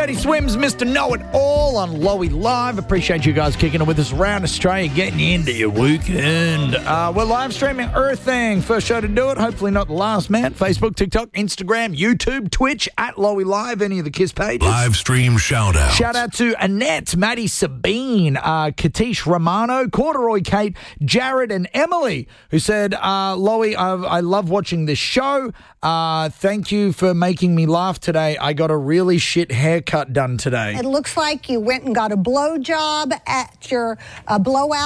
Dirty Swims, Mr. Know-It-All on Lowy Live. Appreciate you guys kicking it with us around Australia, getting you into your weekend. We're live streaming Earthing. First show to do it. Hopefully not the last, man. Facebook, TikTok, Instagram, YouTube, Twitch, at Lowy Live, any of the KISS pages. Live stream shout-out. Shout out to Annette, Maddie Sabine, Katish Romano, Corduroy Kate, Jared, and Emily, who said, Lowy, I love watching this show. Thank you for making me laugh today. I got a really shit haircut done today. It looks like you went and got a blow job at your blowout.